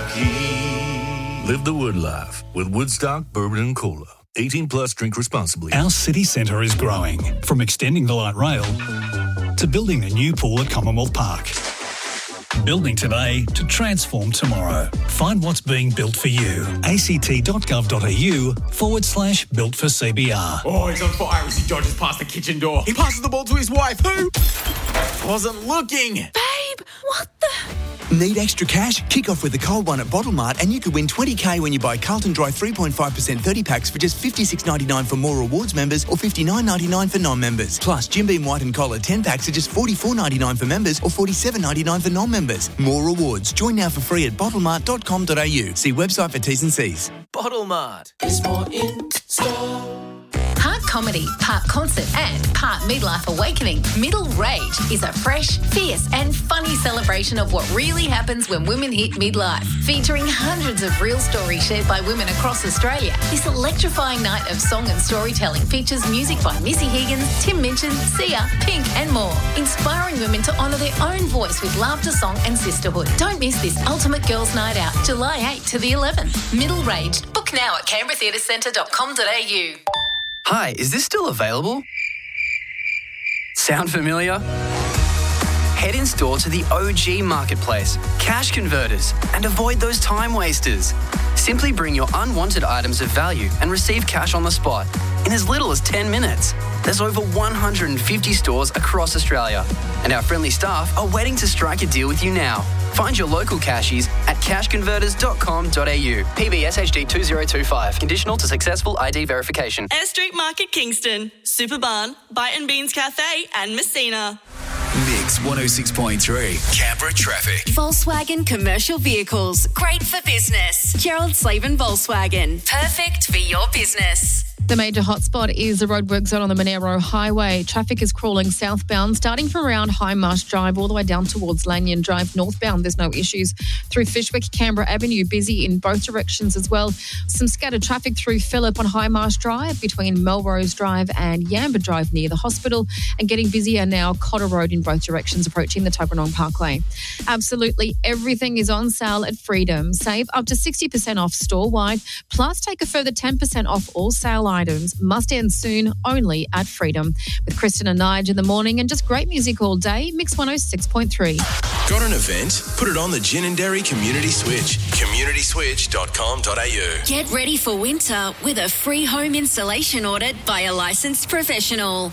whiskey. Live the Wood life with Woodstock Bourbon and Cola. 18 plus, drink responsibly. Our city centre is growing, from extending the light rail to building a new pool at Commonwealth Park. Building today to transform tomorrow. Find what's being built for you. act.gov.au/built for CBR. Oh, he's on fire as he dodges past the kitchen door. He passes the ball to his wife, who wasn't looking. Babe, what the... Need extra cash? Kick off with the cold one at Bottle Mart and you could win $20,000 when you buy Carlton Dry 3.5% 30 packs for just $56.99 for More Rewards members or $59.99 for non-members. Plus, Jim Beam White and Collar 10 packs are just $44.99 for members or $47.99 for non-members. More Rewards. Join now for free at bottlemart.com.au. See website for T's and C's. Bottle Mart. There's more in store. Part comedy, part concert and part midlife awakening, Middle Rage is a fresh, fierce and funny celebration of what really happens when women hit midlife. Featuring hundreds of real stories shared by women across Australia, this electrifying night of song and storytelling features music by Missy Higgins, Tim Minchin, Sia, Pink and more, inspiring women to honour their own voice with laughter, song and sisterhood. Don't miss this ultimate girls' night out, July 8th to the 11th. Middle Rage. Book now at canberratheatrecentre.com.au. Hi, is this still available? Sound familiar? Head in store to the OG Marketplace, Cash Converters, and avoid those time wasters. Simply bring your unwanted items of value and receive cash on the spot in as little as 10 minutes. There's over 150 stores across Australia, and our friendly staff are waiting to strike a deal with you now. Find your local cashies at cashconverters.com.au. PBS HD 2025. Conditional to successful ID verification. Air Street Market Kingston, Superbarn, Bite and Beans Cafe and Messina. Mix 106.3. Canberra traffic. Volkswagen Commercial Vehicles. Great for business. Gerald Slavin Volkswagen. Perfect for your business. The major hotspot is the roadwork zone on the Monero Highway. Traffic is crawling southbound, starting from around High Marsh Drive all the way down towards Lanyon Drive. Northbound, there's no issues. Through Fishwick, Canberra Avenue, busy in both directions as well. Some scattered traffic through Phillip on High Marsh Drive between Melrose Drive and Yamba Drive near the hospital. And getting busier now, Cotter Road in both directions, approaching the Tuggeranong Parkway. Absolutely everything is on sale at Freedom. Save up to 60% off store-wide, plus take a further 10% off all sale items. Must end soon, only at Freedom. With Kristen and Nige in the morning and just great music all day, Mix 106.3. Got an event? Put it on the Gin and Dairy Community Switch. communityswitch.com.au. Get ready for winter with a free home installation audit by a licensed professional.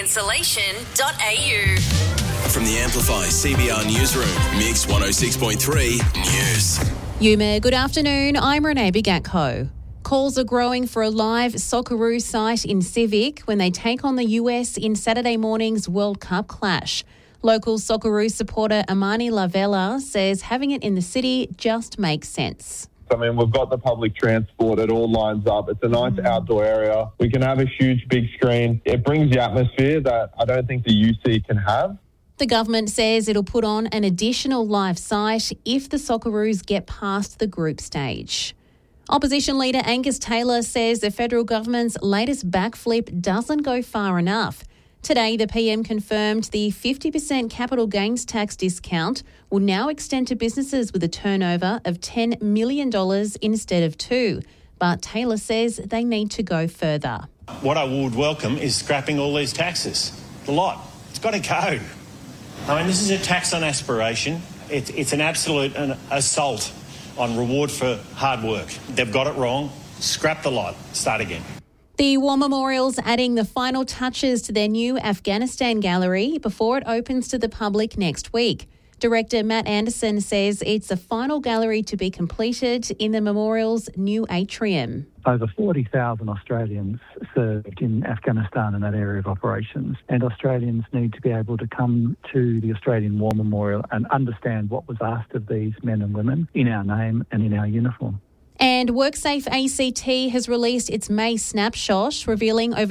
cozyinsulation.au. From the Amplify CBR Newsroom, Mix 106.3 News. Yuma, good afternoon. I'm Renee Bigatko. Calls are growing for a live Socceroos site in Civic when they take on the US in Saturday morning's World Cup clash. Local Socceroos supporter Amani Lavella says having it in the city just makes sense. I mean, we've got the public transport. It all lines up. It's a nice outdoor area. We can have a huge big screen. It brings the atmosphere that I don't think the UC can have. The government says it'll put on an additional live site if the Socceroos get past the group stage. Opposition leader Angus Taylor says the federal government's latest backflip doesn't go far enough. Today, the PM confirmed the 50% capital gains tax discount will now extend to businesses with a turnover of $10 million instead of $2 million. But Taylor says they need to go further. What I would welcome is scrapping all these taxes. The lot. It's got to go. I mean, this is a tax on aspiration. It's an absolute assault on reward for hard work. They've got it wrong. Scrap the lot. Start again. The War Memorial's adding the final touches to their new Afghanistan gallery before it opens to the public next week. Director Matt Anderson says it's the final gallery to be completed in the memorial's new atrium. Over 40,000 Australians served in Afghanistan in that area of operations, and Australians need to be able to come to the Australian War Memorial and understand what was asked of these men and women in our name and in our uniform. And WorkSafe ACT has released its May snapshot, revealing over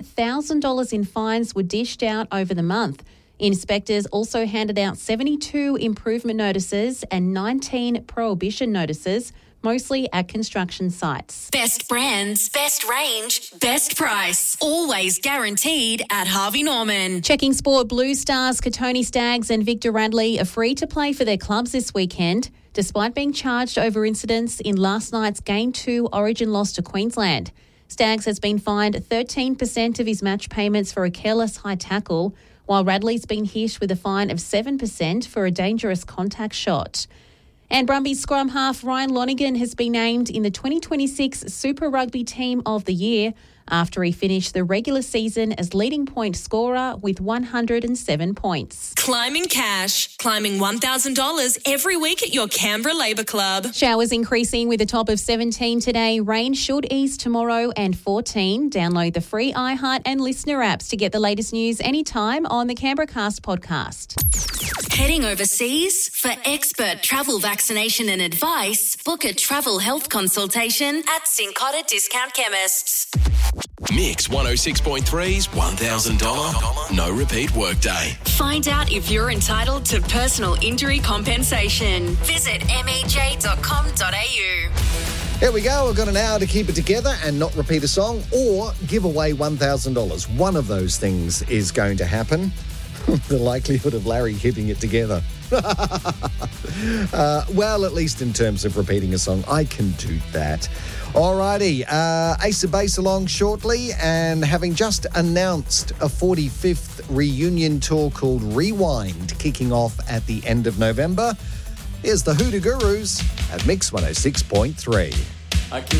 $10,000 in fines were dished out over the month. Inspectors also handed out 72 improvement notices and 19 prohibition notices, mostly at construction sites. Best brands, best range, best price. Always guaranteed at Harvey Norman. Checking sport, Blue Stars, Katoni Staggs and Victor Radley are free to play for their clubs this weekend. despite being charged over incidents in last night's Game 2 Origin loss to Queensland. Staggs has been fined 13% of his match payments for a careless high tackle, while Radley's been hit with a fine of 7% for a dangerous contact shot. And Brumbies scrum half Ryan Lonigan has been named in the 2026 Super Rugby Team of the Year after he finished the regular season as leading point scorer with 107 points. Climbing cash. Climbing $1,000 every week at your Canberra Labour Club. Showers increasing with a top of 17 today. Rain should ease tomorrow and 14. Download the free iHeart and Listener apps to get the latest news anytime on the Canberra Cast podcast. Heading overseas? For expert travel vaccination and advice, book a travel health consultation at Cincotta Discount Chemists. Mix 106.3's $1,000 no repeat workday. Find out if you're entitled to personal injury compensation. Visit mej.com.au. Here we go. We've got an hour to keep it together and not repeat a song or give away $1,000. One of those things is going to happen. The likelihood of Larry keeping it together. Well, at least in terms of repeating a song, I can do that. Alrighty, Ace of Base along shortly, and having just announced a 45th reunion tour called Rewind, kicking off at the end of November, here's the Hoodoo Gurus at Mix 106.3. I kissed